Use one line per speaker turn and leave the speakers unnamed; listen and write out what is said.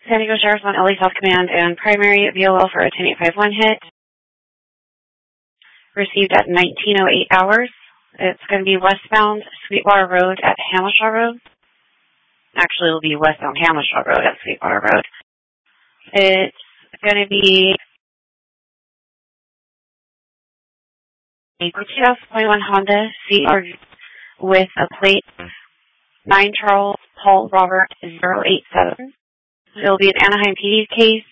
San Diego Sheriff's on LA South Command and primary VOL for a 10851 hit. Received at 19:08 hours. It's going to be westbound Sweetwater Road at Hamilshaw Road. Actually, it will be westbound Hamilshaw Road at Sweetwater Road. It's going to be a 2021 Honda CR with a plate 9 Charles Paul Robert 087. It will be an Anaheim PD case.